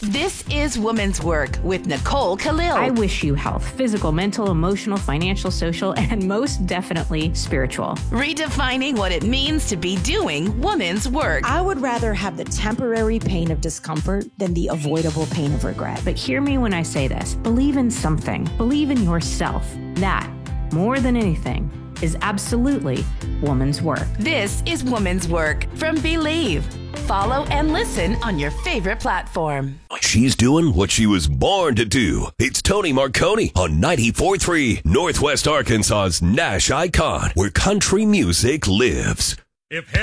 This is Woman's Work with Nicole Khalil. I wish you health, physical, mental, emotional, financial, social, and most definitely spiritual. Redefining what it means to be doing woman's work. I would rather have the temporary pain of discomfort than the avoidable pain of regret. But hear me when I say this. Believe in something. Believe in yourself. That, more than anything, is absolutely woman's work. This is Woman's Work from Believe. Follow and listen on your favorite platform. She's doing what she was born to do. It's Tony Marconi on 94.3 Northwest Arkansas's Nash Icon, where country music lives. If